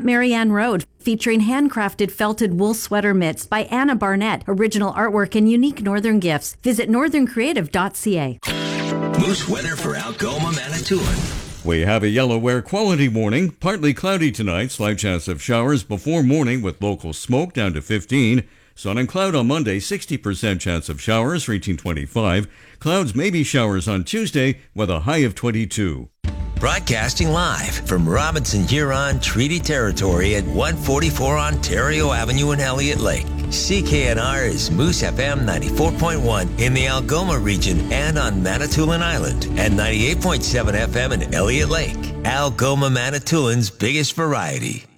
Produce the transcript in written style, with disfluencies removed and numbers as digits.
Camp Marianne Road, featuring handcrafted felted wool sweater mitts by Anna Barnett, original artwork and unique northern gifts. Visit northerncreative.ca. Moose weather for Algoma, Manitoulin. We have a yellow air quality warning. Partly cloudy tonight, slight chance of showers before morning with local smoke down to 15. Sun and cloud on Monday, 60% chance of showers reaching 25. Clouds may be showers on Tuesday with a high of 22. Broadcasting live from Robinson Huron Treaty Territory at 144 Ontario Avenue in Elliott Lake. CKNR is Moose FM 94.1 in the Algoma region and on Manitoulin Island, and 98.7 FM in Elliott Lake. Algoma, Manitoulin's biggest variety.